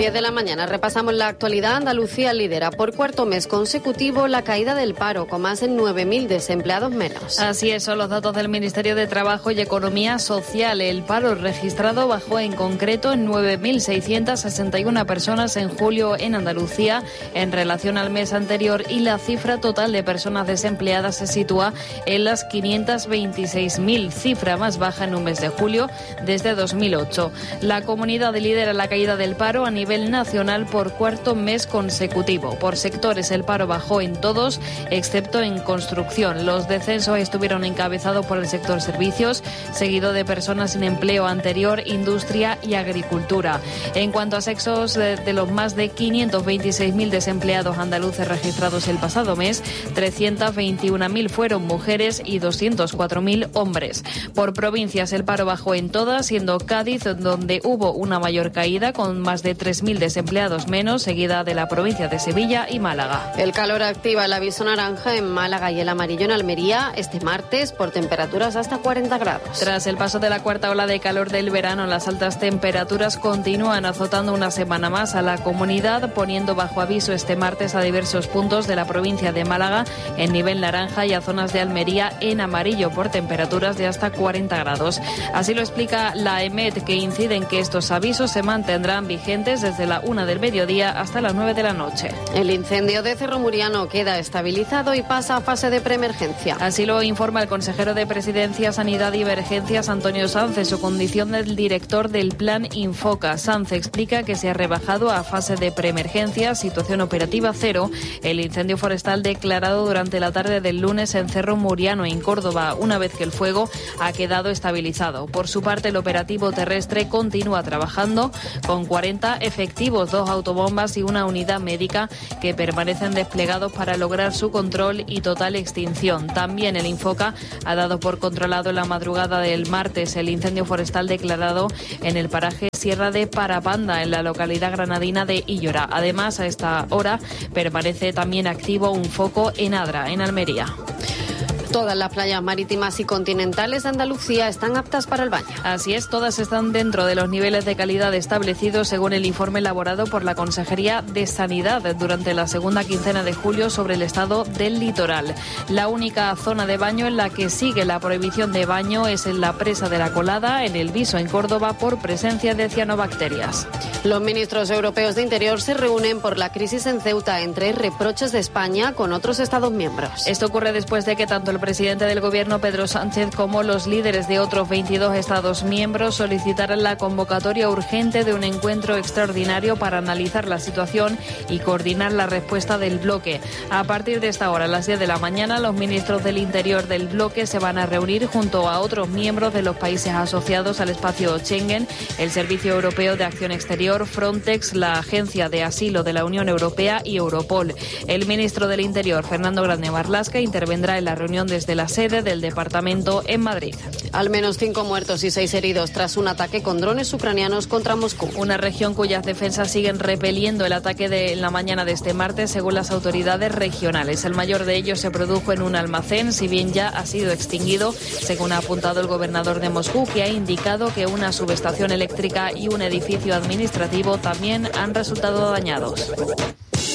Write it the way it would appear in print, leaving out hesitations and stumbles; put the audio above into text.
10 de la mañana repasamos la actualidad. Andalucía lidera por cuarto mes consecutivo la caída del paro, con más de 9.000 desempleados menos. Así es, son los datos del Ministerio de Trabajo y Economía Social. El paro registrado bajó en concreto en 9.661 personas en julio en Andalucía en relación al mes anterior, y la cifra total de personas desempleadas se sitúa en las 526.000, cifra más baja en un mes de julio desde 2008. La comunidad lidera la caída del paro a nivel nacional por cuarto mes consecutivo. Por sectores, el paro bajó en todos, excepto en construcción. Los descensos estuvieron encabezados por el sector servicios, seguido de personas sin empleo anterior, industria y agricultura. En cuanto a sexos, de los más de 526.000 desempleados andaluces registrados el pasado mes, 321.000 fueron mujeres y 204.000 hombres. Por provincias, el paro bajó en todas, siendo Cádiz donde hubo una mayor caída, con más de 3.000 desempleados menos, seguida de la provincia de Sevilla y Málaga. El calor activa el aviso naranja en Málaga y el amarillo en Almería este martes por temperaturas hasta 40 grados. Tras el paso de la cuarta ola de calor del verano, las altas temperaturas continúan azotando una semana más a la comunidad, poniendo bajo aviso este martes a diversos puntos de la provincia de Málaga en nivel naranja y a zonas de Almería en amarillo por temperaturas de hasta 40 grados. Así lo explica la EMET, que incide en que estos avisos se mantendrán vigentes desde la 1 del mediodía hasta las 9 de la noche. El incendio de Cerro Muriano queda estabilizado y pasa a fase de preemergencia. Así lo informa el consejero de Presidencia, Sanidad y Emergencias, Antonio Sanz, en su condición del director del Plan Infoca. Sanz explica que se ha rebajado a fase de preemergencia, situación operativa cero, el incendio forestal declarado durante la tarde del lunes en Cerro Muriano, en Córdoba, una vez que el fuego ha quedado estabilizado. Por su parte, el operativo terrestre continúa trabajando con 40 efectivos, 2 autobombas y una unidad médica que permanecen desplegados para lograr su control y total extinción. También el Infoca ha dado por controlado en la madrugada del martes el incendio forestal declarado en el paraje Sierra de Parapanda, en la localidad granadina de Illora. Además, a esta hora permanece también activo un foco en Adra, en Almería. Todas las playas marítimas y continentales de Andalucía están aptas para el baño. Así es, todas están dentro de los niveles de calidad establecidos según el informe elaborado por la Consejería de Sanidad durante la segunda quincena de julio sobre el estado del litoral. La única zona de baño en la que sigue la prohibición de baño es en la presa de la Colada, en el Viso, en Córdoba, por presencia de cianobacterias. Los ministros europeos de Interior se reúnen por la crisis en Ceuta, entre reproches de España con otros Estados miembros. Esto ocurre después de que tanto el presidente del Gobierno, Pedro Sánchez, como los líderes de otros 22 Estados miembros solicitaran la convocatoria urgente de un encuentro extraordinario para analizar la situación y coordinar la respuesta del bloque. A partir de esta hora, a las 10 de la mañana, los ministros del Interior del bloque se van a reunir junto a otros miembros de los países asociados al espacio Schengen, el Servicio Europeo de Acción Exterior, Frontex, la Agencia de Asilo de la Unión Europea y Europol. El ministro del Interior, Fernando Grande Marlaska, intervendrá en la reunión desde la sede del departamento en Madrid. Al menos 5 muertos y 6 heridos tras un ataque con drones ucranianos contra Moscú. Una región cuyas defensas siguen repeliendo el ataque de la mañana de este martes, según las autoridades regionales. El mayor de ellos se produjo en un almacén, si bien ya ha sido extinguido, según ha apuntado el gobernador de Moscú, que ha indicado que una subestación eléctrica y un edificio administrativo también han resultado dañados.